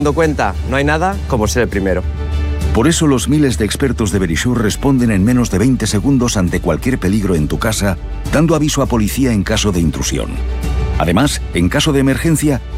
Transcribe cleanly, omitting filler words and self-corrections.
Dando cuenta, no hay nada como ser el primero. Por eso los miles de expertos de Verisure responden en menos de 20 segundos ante cualquier peligro en tu casa, dando aviso a policía en caso de intrusión. Además, en caso de emergencia,